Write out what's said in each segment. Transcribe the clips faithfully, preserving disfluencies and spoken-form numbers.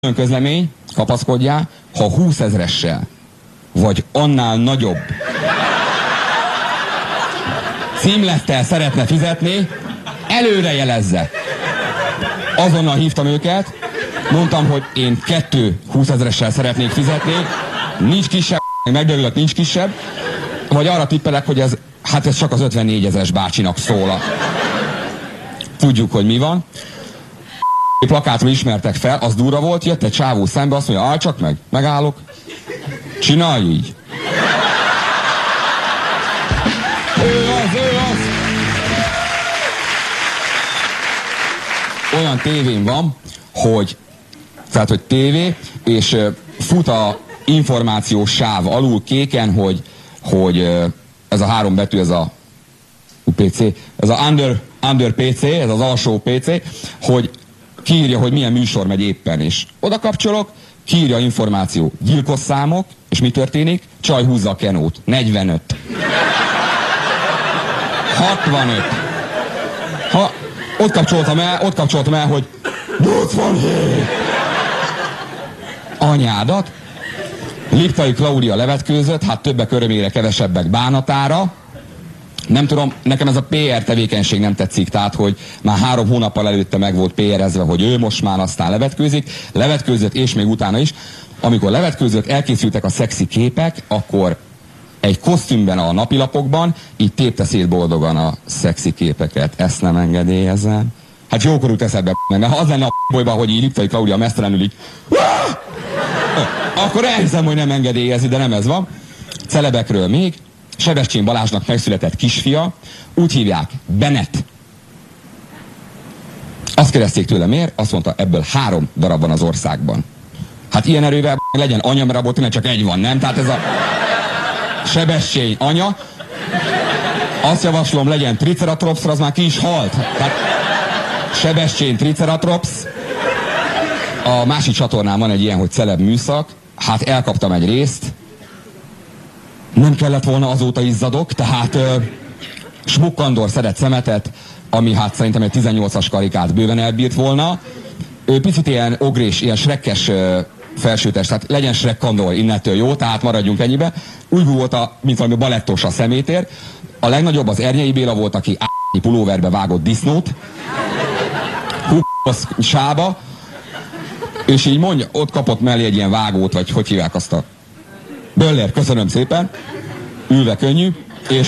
közlemény, kapaszkodjál, ha húszezressel, vagy annál nagyobb címlettel szeretne fizetni, előre jelezze. Azonnal hívtam őket, mondtam, hogy én kettő húszezressel szeretnék fizetni, nincs kisebb, megdöglök, nincs kisebb, vagy arra tippelek, hogy ez, hát ez csak az ötvennégyezeres bácsinak szól. Tudjuk, hogy mi van. Plakátról ismertek fel, az durva volt, jött egy csávó szembe, azt mondja, állj csak meg, megállok, csinálj így. Ő az, ő az. Olyan tévén van, hogy, tehát, hogy tévé, és uh, fut a információs sáv alul kéken, hogy, hogy uh, ez a három betű, ez a u pé cé, ez a under, under pé cé, ez az alsó pé cé, hogy kiírja, hogy milyen műsor megy éppen, és oda kapcsolok, kiírja információ, gyilkos számok, és mi történik? Csaj húzza a kenót. negyvenöt. hatvanöt. Ha, ott kapcsoltam el, ott kapcsoltam el, hogy nyolcvanhét. Anyádat. Liptai Klaudia levetkőzött, hát többek örömére, kevesebbek bánatára. Nem tudom, nekem ez a pé er tevékenység nem tetszik, tehát, hogy már három hónappal előtte meg volt pé erezve, hogy ő most már aztán levetkőzik, levetkőzött, és még utána is. Amikor levetkőzött, elkészültek a szexi képek, akkor egy kosztümben a napilapokban, így tépte szét boldogan a szexi képeket. Ezt nem engedélyezem. Hát jókorú teszed be, mert ha az lenne a bolyban, hogy így Liptai Klaudia mesztelenül így, akkor elhiszem, hogy nem engedélyezi, de nem ez van. Celebekről még. Sebestyén Balázsnak megszületett kisfia, úgy hívják, Bennett. Azt kérdezték tőle, miért? Azt mondta, ebből három darab van az országban. Hát ilyen erővel legyen anya, mert abból tényleg csak egy van, nem? Tehát ez a Sebestyén anya. Azt javaslom, legyen Triceratops, az már ki is halt. Tehát Sebestyén Triceratops. A másik csatornán van egy ilyen, hogy celeb műszak. Hát elkaptam egy részt. Nem kellett volna, azóta izzadok, tehát uh, Smuk Andor szedett szemetet, ami hát szerintem egy tizennyolcas karikát bőven elbírt volna. Ő picit ilyen ogrés, ilyen shrekkes uh, felsőtest, tehát legyen Shrek Andor innentől jó, tehát maradjunk ennyibe. Úgy volt, a, mint valami balettos a szemétér. A legnagyobb az Ernyei Béla volt, aki á**nyi pulóverbe vágott disznót. Hú***os sába. És így mondja, ott kapott mellé egy ilyen vágót, vagy hogy hívják azt a... Böller, köszönöm szépen, ülve könnyű, és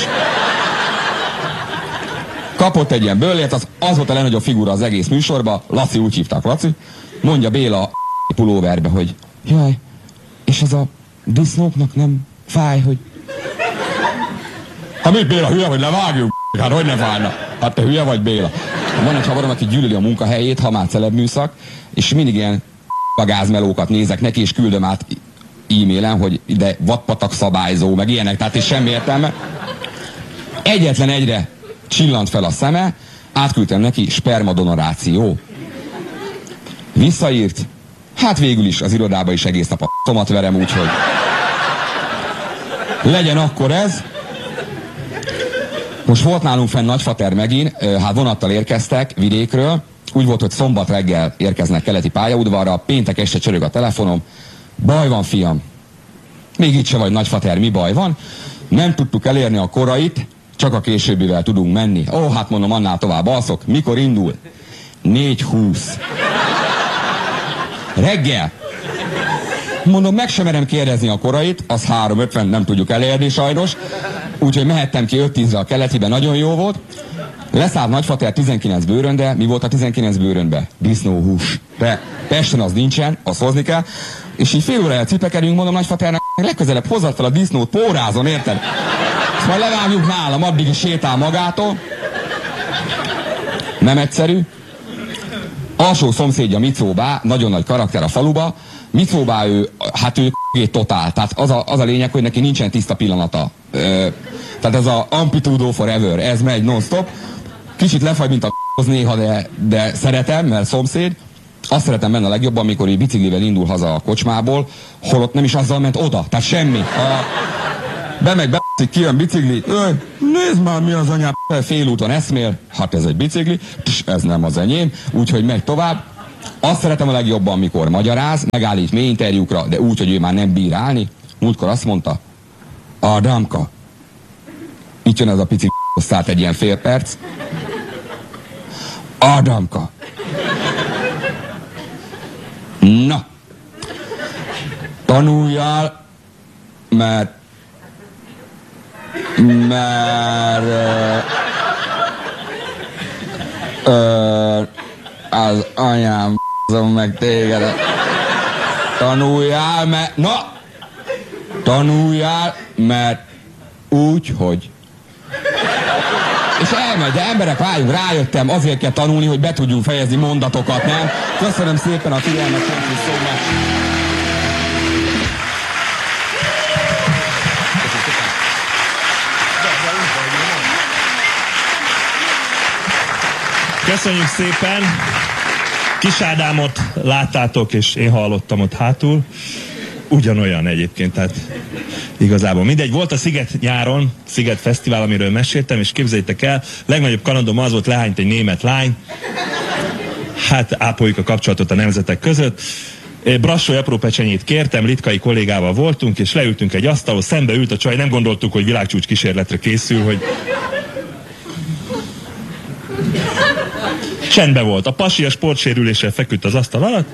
kapott egy ilyen böllért, az, az volt a legnagyobb figura az egész műsorban, Laci, úgy hívták Laci, mondja Béla a pulóverbe, hogy jaj, és ez a disznóknak nem fáj, hogy... Hát mit Béla, hülye vagy, levágjuk? Hát hogy ne fájna? Hát te hülye vagy, Béla? Van egy havarom, aki gyűlöli a munkahelyét, ha már celeb műszak, és mindig ilyen gázmelókat nézek neki, és küldöm át e-mailen, hogy ide vadpatak szabályzó, meg ilyenek, tehát is semmi értelme. Egyetlen egyre csillant fel a szeme, átküldtem neki, spermadonoráció. Visszaírt, hát végül is az irodába is egész nap a tomat verem, úgyhogy legyen akkor ez. Most volt nálunk fenn Nagyfater megint, hát vonattal érkeztek vidékről, úgy volt, hogy szombat reggel érkeznek keleti pályaudvarra, péntek este csörög a telefonom. Baj van, fiam. Még itt se vagy, Nagyfater, mi baj van? Nem tudtuk elérni a korait, csak a későbbivel tudunk menni. Ó, hát mondom, annál tovább alszok. Mikor indul? négy húsz. Reggel. Mondom, meg sem merem kérdezni a korait, az három ötven, nem tudjuk elérni sajnos. Úgyhogy mehettem ki öt tízre a keletibe, nagyon jó volt. Leszállt Nagyfater tizenkilenc bőrönbe. Mi volt a tizenkilenc bőrönbe? Disznóhús. De Pesten az nincsen, azt hozni kell. És így fél órája cipekedünk, mondom Nagyfaternek, legközelebb hozzad fel a disznót, pórázon, érted? Ezt majd levágjuk nálam, addig is sétál magától. Nem egyszerű. Alsó szomszédja Micóbá, nagyon nagy karakter a faluba. Micóbá ő, hát ő k***ét totál. Tehát az a, az a lényeg, hogy neki nincsen tiszta pillanata. Ö, tehát ez a Amplitudo Forever, ez megy non-stop. Kicsit lefagy, mint a k***hoz néha, de, de szeretem, mert szomszéd. Azt szeretem benne a legjobban, amikor ő biciklivel indul haza a kocsmából, holott nem is azzal ment oda, tehát semmi. A, bemegy, be, kijön bicikli, öj, nézd már mi az anyám, félúton eszmél, hát ez egy bicikli, ez nem az enyém, úgyhogy megy tovább. Azt szeretem a legjobban, amikor magyaráz, megállít mély interjúkra, de úgy, hogy ő már nem bír állni. Múltkor azt mondta, Ádámka. Itt jön ez a pici szállt egy ilyen fél perc. Ádámka. Na. Tanuljál, mert mert ö, ö, az anyám b***zom meg téged. Tanuljál, mert na! Tanuljál, mert úgy, hogy. És elmegy, de emberek, várjunk, rájöttem, azért kell tanulni, hogy be tudjunk fejezni mondatokat, nem? Köszönöm szépen a figyelmet, köszönöm szóval. Köszönjük szépen! Kis Ádámot láttátok, és én hallottam ott hátul. Ugyanolyan egyébként, tehát igazából mindegy. Volt a Sziget nyáron, Sziget Fesztivál, amiről meséltem, és képzeljétek el, legnagyobb kalandom az volt, lehányt egy német lány. Hát ápoljuk a kapcsolatot a nemzetek között. Brassói apró pecsenyét kértem, litkai kollégával voltunk, és leültünk egy asztalhoz, szembe ült a csaj, nem gondoltuk, hogy világcsúcs kísérletre készül, hogy... Csendbe volt. A pasi a sportsérüléssel feküdt az asztal alatt,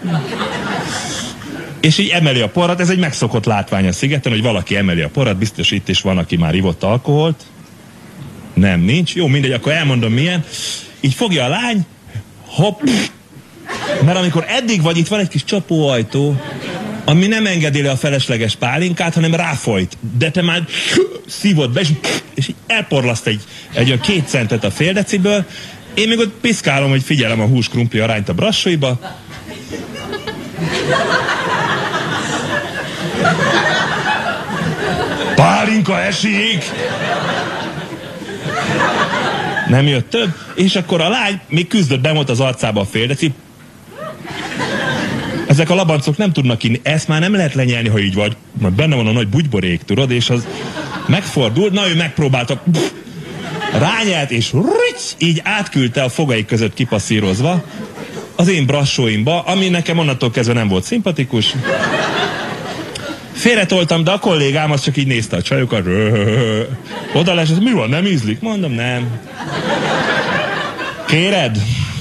és így emeli a porrat. Ez egy megszokott látvány a Szigeten, hogy valaki emeli a porrat, biztos itt is van, aki már ivott alkoholt. Nem, nincs. Jó, mindegy, akkor elmondom milyen. Így fogja a lány, hopp, mert amikor eddig vagy, itt van egy kis csapóajtó, ami nem engedi le a felesleges pálinkát, hanem ráfolyt. De te már szívod be, és, és így elporlaszt egy, egy olyan két centet a fél deciből. Én még ott piszkálom, hogy figyelem a hús-krumpli arányt a Brassóiba. Pálinka esik! Nem jött több, és akkor a lány még küzdött, be volt az arcába a fél deci. Ezek a labancok nem tudnak inni, ezt már nem lehet lenyelni, ha így vagy. Mert benne van a nagy bugyborék, tudod, és az megfordult, na ő megpróbálta, rányelt, és rics, így átküldte a fogai között kipasszírozva az én Brassóimba, ami nekem onnantól kezdve nem volt szimpatikus. Félretoltam, de a kollégám az csak így nézte a csajokat. Oda lesz, mi van, nem ízlik? Mondom, nem. Kéred?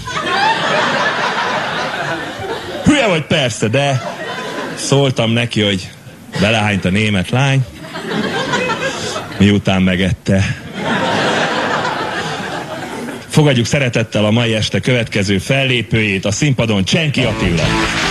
Hülye vagy persze, de szóltam neki, hogy belehányt a német lány, miután megette. Fogadjuk szeretettel a mai este következő fellépőjét, a színpadon Csenki Attila.